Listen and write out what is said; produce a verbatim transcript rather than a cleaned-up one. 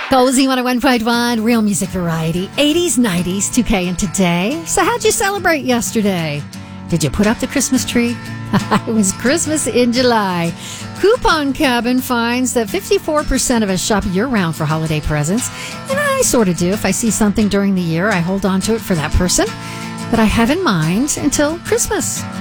Cozy one oh one point one, real music variety, eighties, nineties, two K, and today. So how'd you celebrate yesterday? Did you put up the Christmas tree? It was Christmas in July. Coupon Cabin finds that fifty-four percent of us shop year-round for holiday presents. And I sort of do. If I see something during the year, I hold on to it for that person that I have in mind until Christmas.